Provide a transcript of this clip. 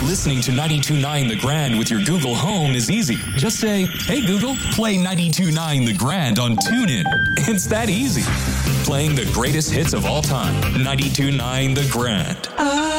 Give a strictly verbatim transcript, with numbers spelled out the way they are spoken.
Listening to ninety-two point nine The Grand with your Google Home is easy. Just say, hey Google, play ninety-two point nine The Grand on TuneIn. It's that easy. Playing the greatest hits of all time. ninety-two point nine The Grand.